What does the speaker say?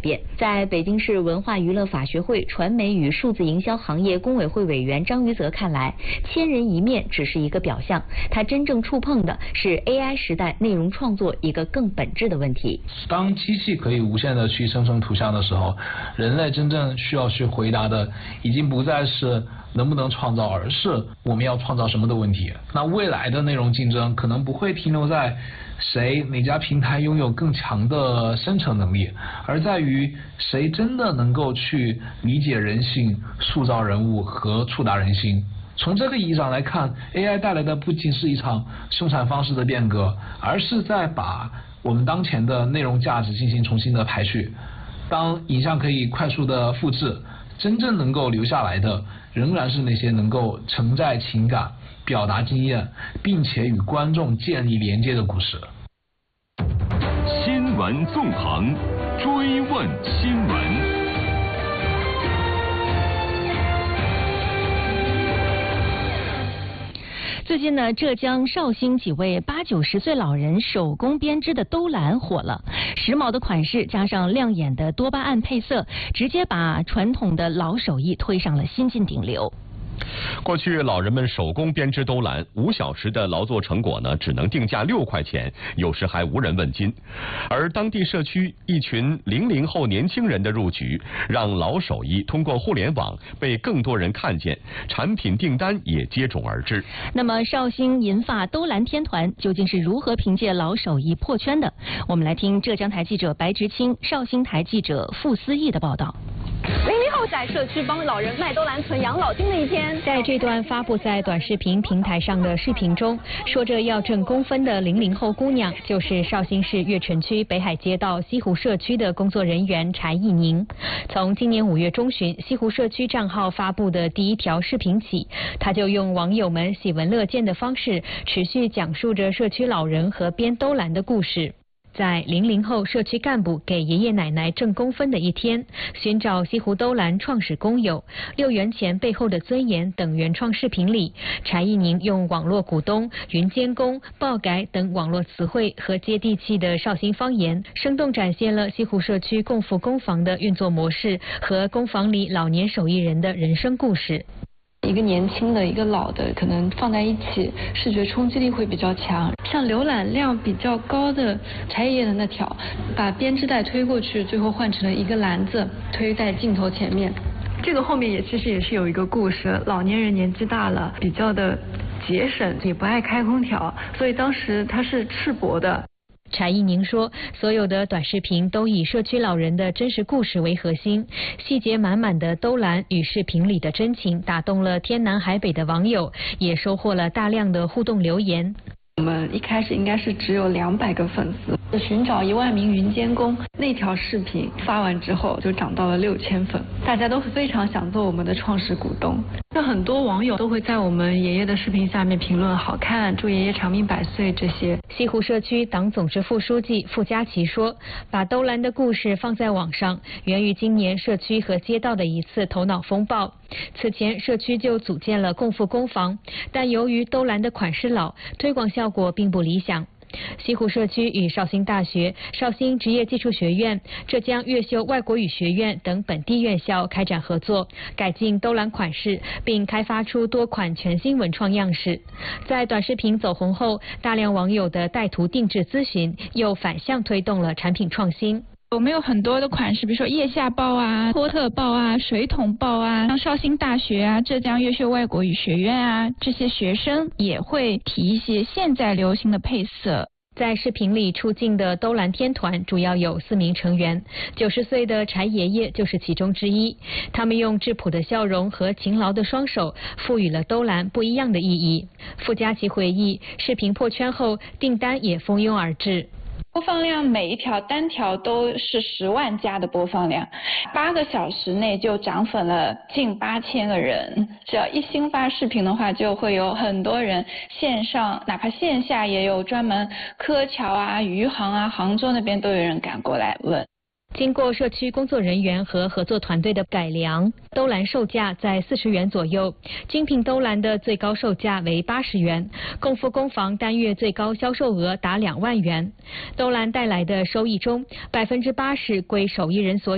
变。在北京市文化娱乐法学会传媒与数字营销行业工委会委员张于泽看来，千人一面只是一个表象，他真正触碰的是 AI 时代内容创作一个更本质的问题。 当机器可以无限的去生成图像的时候，人类真正需要去回答的已经不再是能不能创造，而是我们要创造什么的问题。那未来的内容竞争可能不会停留在哪家平台拥有更强的生成能力，而在于谁真的能够去理解人性、塑造人物和触达人心。从这个意义上来看， AI 带来的不仅是一场生产方式的变革，而是在把我们当前的内容价值进行重新的排序。当影像可以快速的复制，真正能够留下来的仍然是那些能够承载情感、表达经验，并且与观众建立连接的故事。 新闻纵横，追问新闻。 最近呢，浙江绍兴几位80、90岁老人手工编织的兜篮火了，时髦的款式加上亮眼的多巴胺配色，直接把传统的老手艺推上了新晋顶流。 过去老人们手工编织兜篮，5小时的劳作成果呢，只能定价6块钱，有时还无人问津。而当地社区一群00后年轻人的入局，让老手艺通过互联网被更多人看见，产品订单也接踵而至。 那么绍兴银发兜篮天团究竟是如何凭借老手艺破圈的？我们来听浙江台记者白直清、绍兴台记者傅思义的报道。 00后在社区帮老人卖兜篮存养老金的一天， 在这段发布在短视频平台上的视频中，说着要挣工分的00后姑娘，就是绍兴市越城区北海街道西湖社区的工作人员柴艺宁。从今年5月中旬，西湖社区账号发布的第一条视频起，他就用网友们喜闻乐见的方式，持续讲述着社区老人和编兜篮的故事。在00后社区干部给爷爷奶奶挣工分的一天，寻找西湖兜篮创始工友6元钱背后的尊严等原创视频里，柴艺宁用网络股东、云监工、爆改等网络词汇和接地气的绍兴方言，生动展现了西湖社区共付工房的运作模式和工房里老年手艺人的人生故事。 一个年轻的，一个老的，可能放在一起，视觉冲击力会比较强。像浏览量比较高的柴爷爷的那条，把编织袋推过去，最后换成了一个篮子，推在镜头前面。这个后面其实也是有一个故事，老年人年纪大了，比较的节省，也不爱开空调，所以当时他是赤膊的。 柴艺宁说，所有的短视频都以社区老人的真实故事为核心，细节满满的兜篮与视频里的真情打动了天南海北的网友，也收获了大量的互动留言。 我们一开始应该是只有200个粉丝，寻找1万名云监工，那条视频发完之后就涨到了6000粉，大家都非常想做我们的创始股东。那很多网友都会在我们爷爷的视频下面评论好看，祝爷爷长命百岁这些。 西湖社区党总支副书记傅佳琪说，把兜篮的故事放在网上，源于今年社区和街道的一次头脑风暴。此前社区就组建了共付工房，但由于兜篮的款式老，推广效果并不理想。西湖社区与绍兴大学、绍兴职业技术学院、浙江越秀外国语学院等本地院校开展合作，改进兜篮款式，并开发出多款全新文创样式。在短视频走红后，大量网友的带图定制咨询又反向推动了产品创新。 我们有很多的款式，比如说腋下包啊、托特包啊、水桶包啊，像绍兴大学啊、浙江越秀外国语学院啊，这些学生也会提一些现在流行的配色。 在视频里出镜的兜篮天团主要有4名成员，90岁的柴爷爷就是其中之一。他们用质朴的笑容和勤劳的双手，赋予了兜篮不一样的意义。傅佳琪回忆，视频破圈后，订单也蜂拥而至。 播放量每一条单条都是10万加的播放量，8个小时内就涨粉了近8000个人。只要一新发视频的话，就会有很多人线上，哪怕线下也有专门柯桥啊、余杭啊、杭州那边都有人赶过来问。 经过社区工作人员和合作团队的改良，兜篮售价在40元左右，精品兜篮的最高售价为80元，共付工房单月最高销售额达2万元。兜篮带来的收益中，80%归手艺人所